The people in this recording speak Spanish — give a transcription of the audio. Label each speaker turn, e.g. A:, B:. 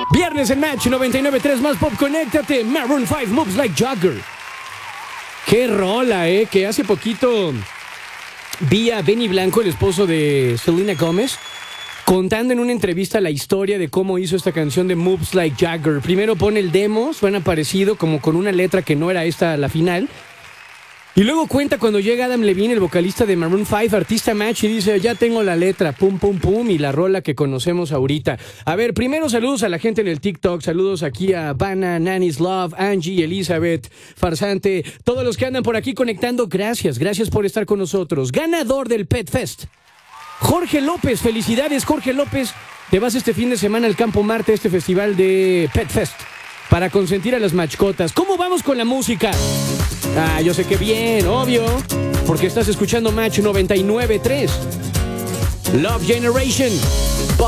A: Viernes en Match 99.3 más pop, conéctate. Maroon 5, Moves Like Jagger. Qué rola, que hace poquito vi a Benny Blanco, el esposo de Selena Gómez, contando en una entrevista la historia de cómo hizo esta canción de Moves Like Jagger. Primero pone el demo, suena parecido, como con una letra que no era esta la final. Y luego cuenta cuando llega Adam Levine, el vocalista de Maroon 5, artista Match, y dice, ya tengo la letra, pum, pum, pum, y la rola que conocemos ahorita. A ver, primero saludos a la gente en el TikTok, saludos aquí a Vanna, Nanny's Love, Angie, Elizabeth, Farsante, todos los que andan por aquí conectando, gracias por estar con nosotros. Ganador del Pet Fest, Jorge López, felicidades Jorge López, te vas este fin de semana al Campo Marte, este festival de Pet Fest, para consentir a las mascotas. ¿Cómo vamos con la música? Yo sé que bien, obvio, porque estás escuchando Match 99.3. Love Generation.